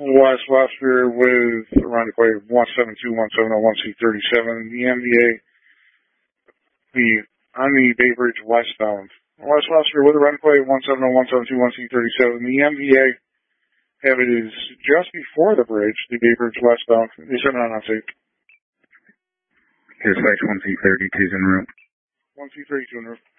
West Webster with rendezvous 172-170-1C37. The MVA, on the Bay Bridge westbound. West Webster with a rendezvous 170-172-1C37. The MVA have it is just before the bridge, the Bay Bridge westbound. They sent it on tape. Dispatch 1C32 is en route. 1C32 en route.